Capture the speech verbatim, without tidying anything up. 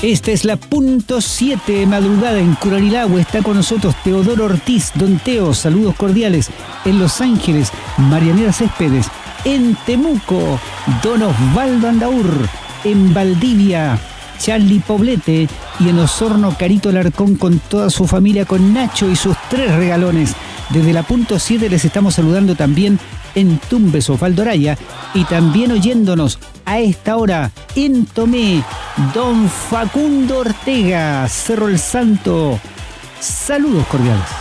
Esta es la punto siete madrugada en Curanilahue. Está con nosotros Teodoro Ortiz. Don Teo, saludos cordiales. En Los Ángeles, Marianela Céspedes. En Temuco, Don Osvaldo Andaur. En Valdivia, Charlie Poblete. Y en Osorno, Carito Alarcón con toda su familia, con Nacho y sus tres regalones. Desde la punto siete les estamos saludando también en Tumbes, Osvaldo Araya, y también oyéndonos a esta hora en Tomé, Don Facundo Ortega, Cerro el Santo. Saludos cordiales.